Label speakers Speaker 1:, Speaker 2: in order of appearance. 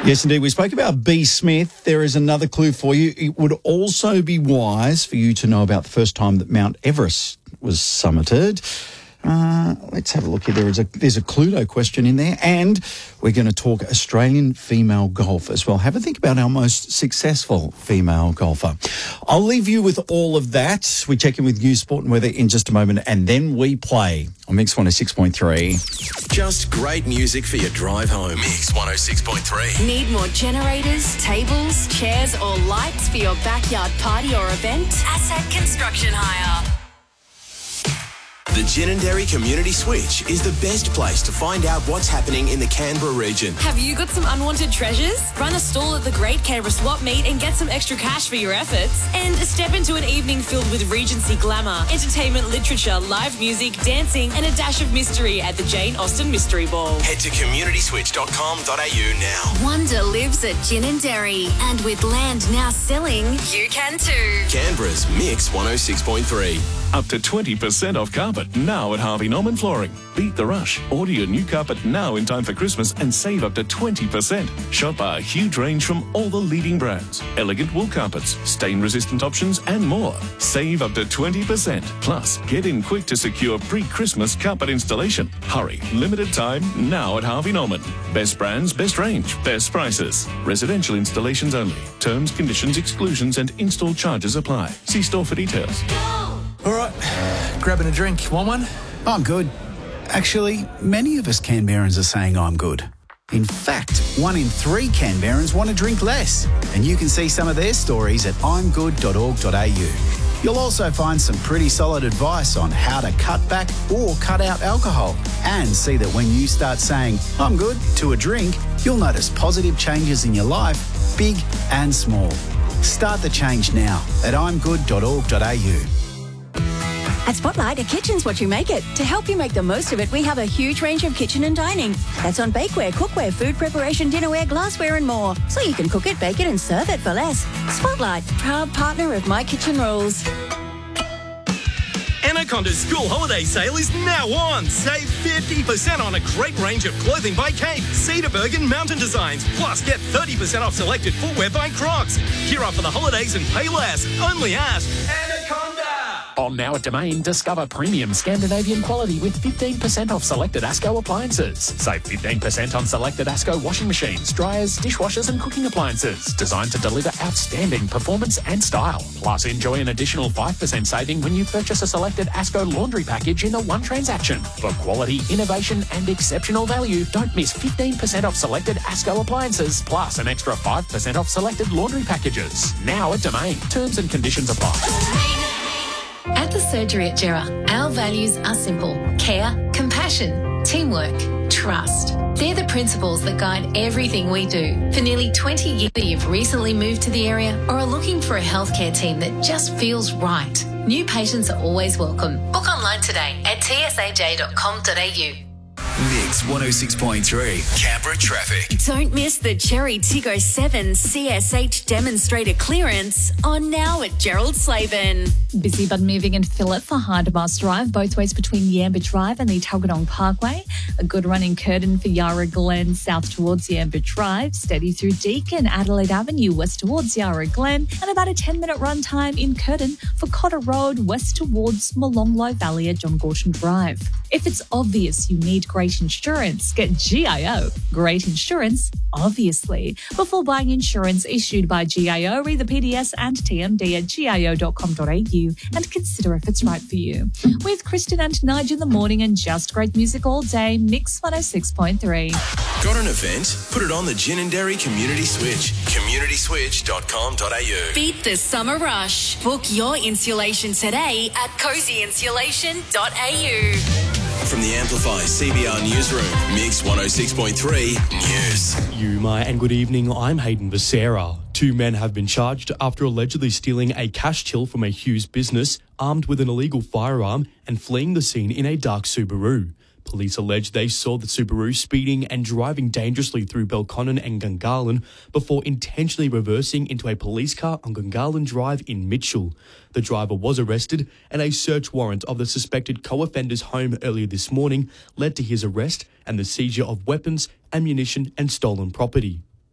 Speaker 1: Yes, indeed. We spoke about B. Smith. There is another clue for you. It would also be wise for you to know about the first time that Mount Everest was summited. Let's have a look here. There's a Cluedo question in there, and we're going to talk Australian female golf as well. Have a think about our most successful female golfer. I'll leave you with all of that. We check in with news, sport and weather in just a moment, and then we play on Mix 106.3.
Speaker 2: Just great music for your drive home. Mix 106.3.
Speaker 3: Need more generators, tables, chairs or lights for your backyard party or event? Asset Construction Hire.
Speaker 2: The Ginninderry Community Switch is the best place to find out what's happening in the Canberra region.
Speaker 4: Have you got some unwanted treasures? Run a stall at the Great Canberra Swap Meet and get some extra cash for your efforts. And step into an evening filled with Regency glamour, entertainment, literature, live music, dancing and a dash of mystery at the Jane Austen Mystery Ball.
Speaker 2: Head to communityswitch.com.au now.
Speaker 3: Wonder lives at Ginninderry, and with land now selling, you can too.
Speaker 2: Canberra's Mix 106.3.
Speaker 5: Up to 20% off carpet now at Harvey Norman Flooring. Beat the rush. Order your new carpet now in time for Christmas and save up to 20%. Shop our huge range from all the leading brands. Elegant wool carpets, stain-resistant options and more. Save up to 20%. Plus, get in quick to secure pre-Christmas carpet installation. Hurry. Limited time now at Harvey Norman. Best brands, best range, best prices. Residential installations only. Terms, conditions, exclusions and install charges apply. See store for details.
Speaker 6: All right, grabbing a drink. Want one?
Speaker 7: I'm good. Actually, many of us Canberrans are saying I'm good. In fact, 1 in 3 Canberrans want to drink less. And you can see some of their stories at imgood.org.au. You'll also find some pretty solid advice on how to cut back or cut out alcohol. And see that when you start saying, I'm good, to a drink, you'll notice positive changes in your life, big and small. Start the change now at imgood.org.au.
Speaker 8: At Spotlight, a kitchen's what you make it. To help you make the most of it, we have a huge range of kitchen and dining. That's on bakeware, cookware, food preparation, dinnerware, glassware and more. So you can cook it, bake it and serve it for less. Spotlight, proud partner of My Kitchen Rules.
Speaker 9: Anaconda's school holiday sale is now on. Save 50% on a great range of clothing by Kate, Cedarburg and Mountain Designs. Plus, get 30% off selected footwear by Crocs. Gear up for the holidays and pay less. Only at Anaconda.
Speaker 10: On Now at Domain, discover premium Scandinavian quality with 15% off selected ASCO appliances. Save 15% on selected ASCO washing machines, dryers, dishwashers and cooking appliances. Designed to deliver outstanding performance and style. Plus, enjoy an additional 5% saving when you purchase a selected ASCO laundry package in a one transaction. For quality, innovation and exceptional value, don't miss 15% off selected ASCO appliances, plus an extra 5% off selected laundry packages. Now at Domain. Terms and conditions apply.
Speaker 11: At the Surgery at Gera, our values are simple: care, compassion, teamwork, trust. They're the principles that guide everything we do. For nearly 20 years, you've recently moved to the area or are looking for a healthcare team that just feels right. New patients are always welcome. Book online today at tsaj.com.au.
Speaker 2: Mix 106.3. Canberra traffic.
Speaker 3: Don't miss the Cherry Tiggo 7 CSH demonstrator clearance on now at Gerald Slaven.
Speaker 12: Busy but moving in Phillip for Hyde-Bus Drive, both ways between Yamba Drive and the Tuggeranong Parkway. A good run in Curtin for Yarra Glen, south towards Yamba Drive. Steady through Deakin, Adelaide Avenue, west towards Yarra Glen. And about a 10-minute run time in Curtin for Cotter Road, west towards Molonglo Valley at John Gorton Drive. If it's obvious you need great insurance, get GIO. Great insurance, obviously. Before buying insurance issued by GIO, read the PDS and TMD at gio.com.au and consider if it's right for you. With Kristen and Nige in the morning and just great music all day, Mix 106.3.
Speaker 2: Got an event? Put it on the Ginninderry Community Switch. communityswitch.com.au.
Speaker 3: Beat the summer rush. Book your insulation today at cozyinsulation.au.
Speaker 2: From the Amplify CBR Newsroom, Mix 106.3 News.
Speaker 13: Yuma and good evening, I'm Hayden Becerra. 2 men have been charged after allegedly stealing a cash till from a Hughes business, armed with an illegal firearm and fleeing the scene in a dark Subaru. Police allege they saw the Subaru speeding and driving dangerously through Belconnen and Gungahlin before intentionally reversing into a police car on Gungahlin Drive in Mitchell. The driver was arrested and a search warrant of the suspected co-offender's home earlier this morning led to his arrest and the seizure of weapons, ammunition and stolen property.